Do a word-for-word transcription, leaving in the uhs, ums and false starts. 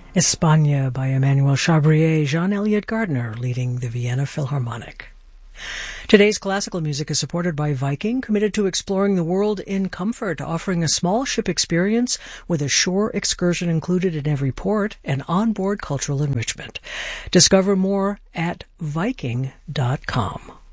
Espagne by Emmanuel Chabrier, Jean Elliott Gardner leading the Vienna Philharmonic. Today's classical music is supported by Viking, committed to exploring the world in comfort, offering a small ship experience with a shore excursion included in every port and onboard cultural enrichment. Discover more at Viking dot com.